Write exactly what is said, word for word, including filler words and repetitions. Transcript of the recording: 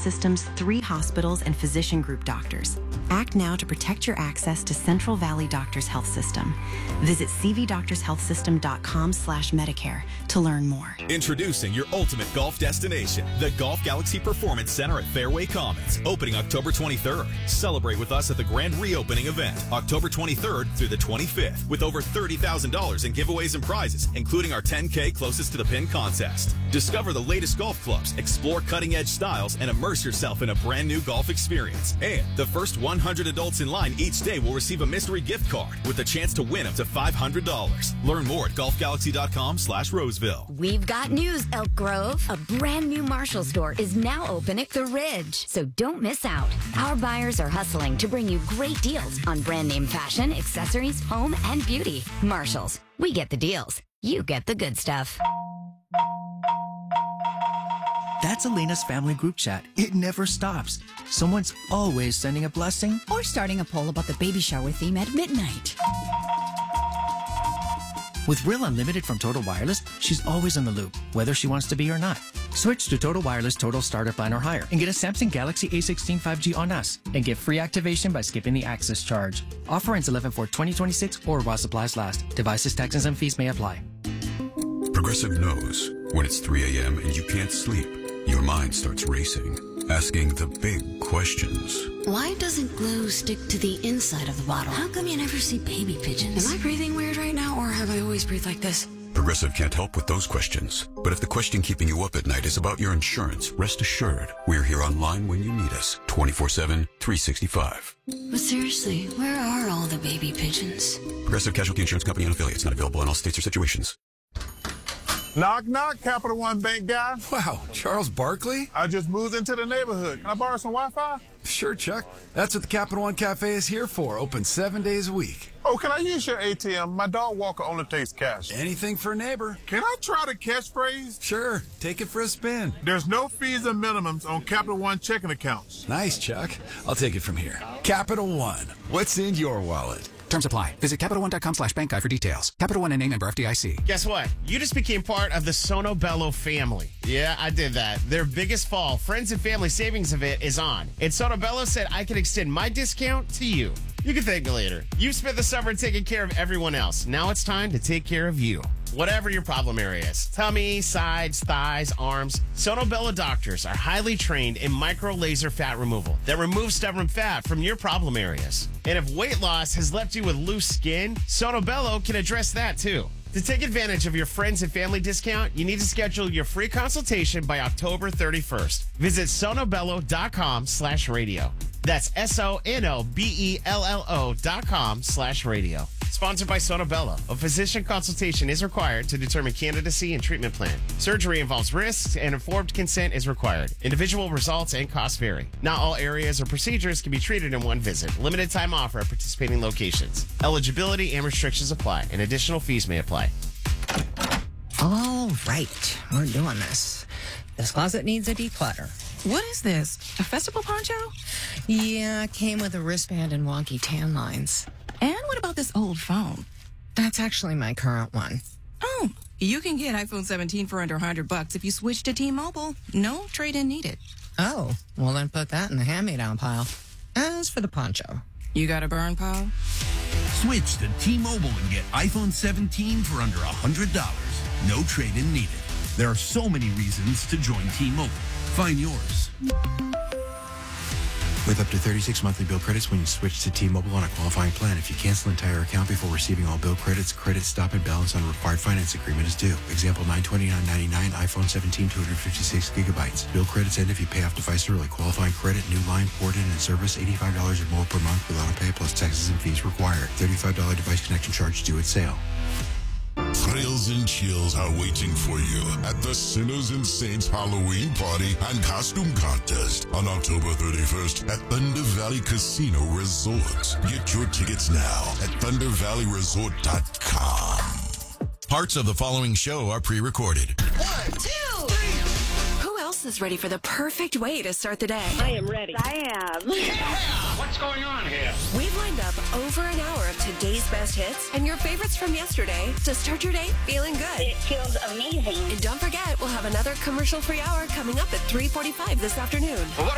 System's three hospitals and physician group doctors. Act now to protect your access to Central Valley Doctors Health System. Visit c v doctors health system dot com slash Medicare to learn more. Introducing your ultimate golf destination, the Golf Galaxy Performance Center at Fairway Commons, opening October twenty-third. Celebrate with us at the grand reopening event, October twenty-third through the twenty-fifth, with over thirty thousand dollars in giveaways and prizes, including our ten K closest to the pin contest. Discover the latest golf clubs, explore cutting-edge styles, and immerse yourself in a brand new golf experience. And the first one hundred adults in line each day will receive a mystery gift card with a chance to win up to five hundred dollars. Learn more at golf galaxy dot com slash Roseville. We've got news, Elk Grove. A brand new Marshall store is now open at The Ridge, so don't miss out. Our buyers are hustling to bring you great deals on brand name fashion, accessories, home, and beauty. Marshalls. We get the deals. You get the good stuff. That's Elena's family group chat. It never stops. Someone's always sending a blessing or starting a poll about the baby shower theme at midnight. With Real Unlimited from Total Wireless, she's always in the loop, whether she wants to be or not. Switch to Total Wireless Total Starter Plan or higher and get a Samsung Galaxy A sixteen five G on us and get free activation by skipping the access charge. Offer ends eleven four twenty twenty-six or while supplies last. Devices, taxes, and fees may apply. Progressive knows when it's three a.m. and you can't sleep, your mind starts racing, asking the big questions. Why doesn't glue stick to the inside of the bottle? How come you never see baby pigeons? Am I breathing weird right now, or have I always breathed like this? Progressive can't help with those questions. But if the question keeping you up at night is about your insurance, rest assured, we're here online when you need us, twenty-four seven, three sixty-five. But seriously, where are all the baby pigeons? Progressive Casualty Insurance Company and affiliates, not available in all states or situations. Knock, knock, Capital One Bank guy. Wow, Charles Barkley? I just moved into the neighborhood. Can I borrow some Wi-Fi? Sure, Chuck. That's what the Capital One Cafe is here for, open seven days a week. Oh, can I use your A T M? My dog walker only takes cash. Anything for a neighbor. Can I try the catchphrase? Sure, take it for a spin. There's no fees and minimums on Capital One checking accounts. Nice, Chuck. I'll take it from here. Capital One, what's in your wallet? Terms apply. Visit Capital One dot com slash bank guide for details. Capital One and A member F D I C. Guess what? You just became part of the Sono Bello family. Yeah, I did that. Their biggest fall, friends and family savings event is on. And Sono Bello said I can extend my discount to you. You can thank me later. You spent the summer taking care of everyone else. Now it's time to take care of you. Whatever your problem area is, tummy, sides, thighs, arms, Sono Bello doctors are highly trained in micro laser fat removal that removes stubborn fat from your problem areas. And if weight loss has left you with loose skin, Sono Bello can address that too. To take advantage of your friends and family discount, you need to schedule your free consultation by October thirty-first. Visit sonobello dot com slash radio. That's S O N O B E L L O dot com slash radio. Sponsored by Sono Bello. A physician consultation is required to determine candidacy and treatment plan. Surgery involves risks and informed consent is required. Individual results and costs vary. Not all areas or procedures can be treated in one visit. Limited time offer at participating locations. Eligibility and restrictions apply, and additional fees may apply. All right, we're doing this. This closet needs a declutter. What is this? A festival poncho? Yeah, it came with a wristband and wonky tan lines. And what about this old phone? That's actually my current one. Oh, you can get iPhone seventeen for under one hundred bucks if you switch to T-Mobile. No trade-in needed. Oh, well then put that in the hand-me-down pile. As for the poncho. You got a burn, pal? Switch to T-Mobile and get iPhone seventeen for under one hundred dollars. No trade-in needed. There are so many reasons to join T-Mobile. Find yours. With up to thirty-six monthly bill credits when you switch to T-Mobile on a qualifying plan. If you cancel entire account before receiving all bill credits, credit stop and balance on required finance agreement is due. Example nine twenty-nine ninety-nine, iPhone seventeen, two hundred fifty-six gigabytes. Bill credits end if you pay off device early. Qualifying credit, new line, port in and service, eighty-five dollars or more per month without a pay plus taxes and fees required. thirty-five dollars device connection charge due at sale. Thrills and chills are waiting for you at the Sinners and Saints Halloween Party and Costume Contest on October thirty-first at Thunder Valley Casino Resort. Get your tickets now at thunder valley resort dot com. Parts of the following show are pre-recorded. One, two, three. Who else is ready for the perfect way to start the day? I am ready. I am. Yeah! What's going on here? We've lined up over an hour of today's best hits and your favorites from yesterday to start your day feeling good. It feels amazing. And don't forget, we'll have another commercial-free hour coming up at three forty-five this afternoon. What